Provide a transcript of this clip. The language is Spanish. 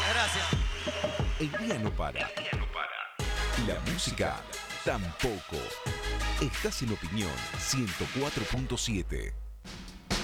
Gracias. El día no para. Y la música tampoco. Estás en Opinión 104.7.